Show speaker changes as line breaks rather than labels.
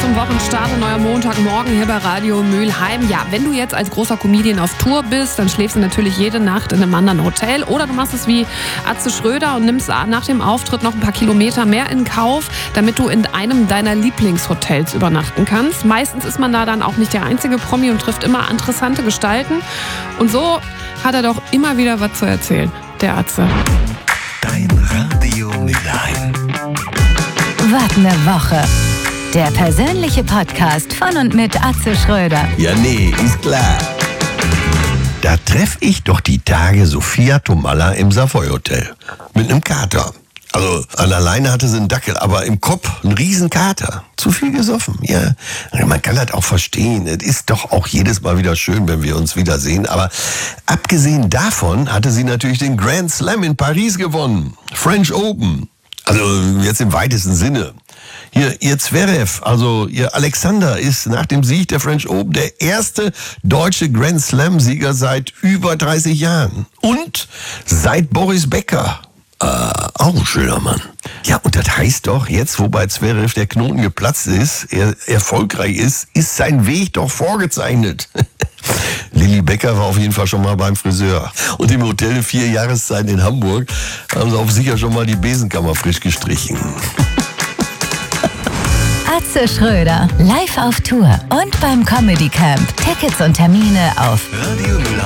zum Wochenstart, ein neuer Montagmorgen hier bei Radio Mülheim. Ja, wenn du jetzt als großer Comedian auf Tour bist, dann schläfst du natürlich jede Nacht in einem anderen Hotel. Oder du machst es wie Atze Schröder und nimmst nach dem Auftritt noch ein paar Kilometer mehr in Kauf, damit du in einem deiner Lieblingshotels übernachten kannst. Meistens ist man da dann auch nicht der einzige Promi und trifft immer interessante Gestalten. Und so hat er doch immer wieder was zu erzählen, der Atze.
Dein Radio Mülheim.
Was eine Woche. Der persönliche Podcast von und mit Atze Schröder.
Ja, nee, ist klar. Da treff ich doch die Tage Sophia Tomalla im Savoy Hotel. Mit einem Kater. Also an der Leine hatte sie einen Dackel, aber im Kopf ein Riesenkater. Zu viel gesoffen, ja. Man kann das auch verstehen. Es ist doch auch jedes Mal wieder schön, wenn wir uns wiedersehen. Aber abgesehen davon hatte sie natürlich den Grand Slam in Paris gewonnen. French Open. Also jetzt im weitesten Sinne. Hier, ihr Zverev, also ihr Alexander, ist nach dem Sieg der French Open der erste deutsche Grand Slam-Sieger seit über 30 Jahren. Und seit Boris Becker. Auch ein schöner Mann. Ja, und das heißt doch, jetzt wo bei Zverev der Knoten geplatzt ist, er erfolgreich ist sein Weg doch vorgezeichnet. Lilly Becker war auf jeden Fall schon mal beim Friseur. Und im Hotel 4 Jahreszeiten in Hamburg haben sie auch sicher schon mal die Besenkammer frisch gestrichen.
Atze Schröder, live auf Tour und beim Comedy Camp. Tickets und Termine auf
Radio Mülheim.